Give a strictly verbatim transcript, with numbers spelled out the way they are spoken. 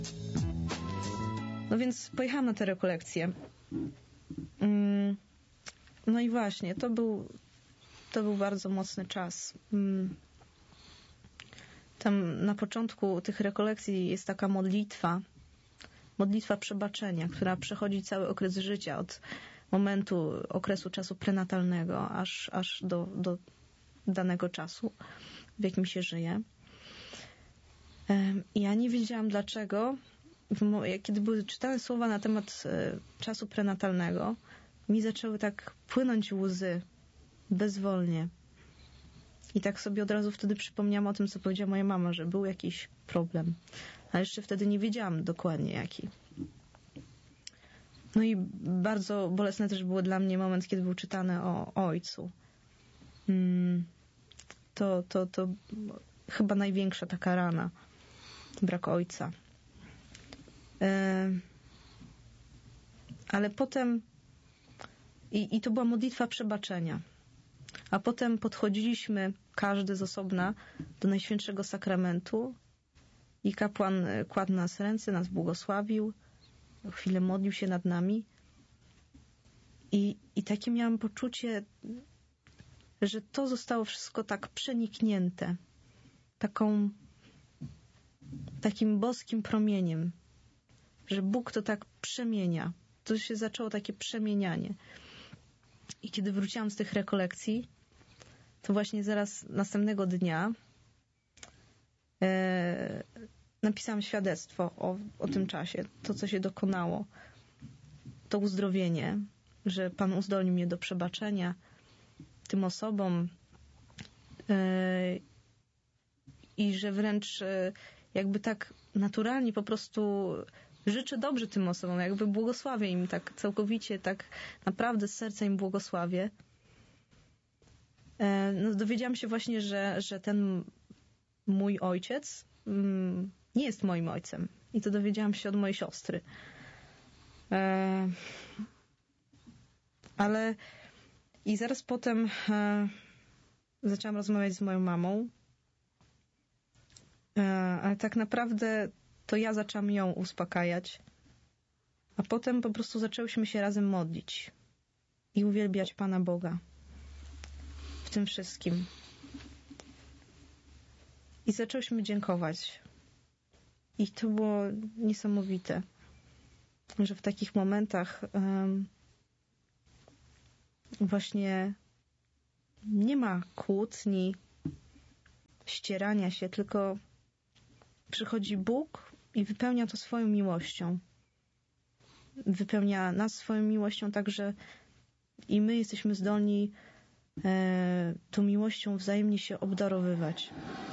No więc pojechałam na te rekolekcje. No i właśnie, to był, to był bardzo mocny czas. Tam na początku tych rekolekcji jest taka modlitwa, modlitwa przebaczenia, która przechodzi cały okres życia, od momentu, okresu czasu prenatalnego, aż, aż do, do danego czasu, w jakim się żyje. Ja nie wiedziałam dlaczego, kiedy były czytane słowa na temat czasu prenatalnego, mi zaczęły tak płynąć łzy bezwolnie. I tak sobie od razu wtedy przypomniałam o tym, co powiedziała moja mama, że był jakiś problem. A jeszcze wtedy nie wiedziałam dokładnie jaki. No i bardzo bolesny też był dla mnie moment, kiedy był czytany o ojcu. To, to, to chyba największa taka rana. Brak ojca. Ale potem i, i to była modlitwa przebaczenia. A potem podchodziliśmy, każdy z osobna, do Najświętszego Sakramentu i kapłan kładł nas ręce, nas błogosławił, chwilę modlił się nad nami i, i takie miałam poczucie, że to zostało wszystko tak przeniknięte taką takim boskim promieniem, że Bóg to tak przemienia. To się zaczęło takie przemienianie. I kiedy wróciłam z tych rekolekcji, to właśnie zaraz następnego dnia e, napisałam świadectwo o, o tym czasie, to co się dokonało, to uzdrowienie, że Pan uzdolnił mnie do przebaczenia tym osobom e, i że wręcz e, jakby tak naturalnie po prostu życzę dobrze tym osobom, jakby błogosławię im tak całkowicie, tak naprawdę z serca im błogosławię. No, dowiedziałam się właśnie, że, że ten mój ojciec mm, nie jest moim ojcem. I to dowiedziałam się od mojej siostry. E, ale i zaraz potem e, zaczęłam rozmawiać z moją mamą. E, ale tak naprawdę to ja zaczęłam ją uspokajać. A potem po prostu zaczęłyśmy się razem modlić i uwielbiać Pana Boga w tym wszystkim. I zaczęłyśmy dziękować. I to było niesamowite, że w takich momentach um, właśnie nie ma kłótni, ścierania się, tylko przychodzi Bóg i wypełnia to swoją miłością. Wypełnia nas swoją miłością, tak że i my jesteśmy zdolni e, tą miłością wzajemnie się obdarowywać.